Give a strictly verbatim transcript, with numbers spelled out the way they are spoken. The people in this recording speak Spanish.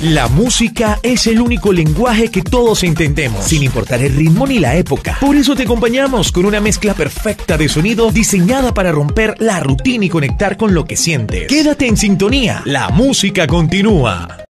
La música es el único lenguaje que todos entendemos, sin importar el ritmo ni la época. Por eso te acompañamos con una mezcla perfecta de sonido diseñada para romper la rutina y conectar con lo que sientes. Quédate en sintonía, la música continúa.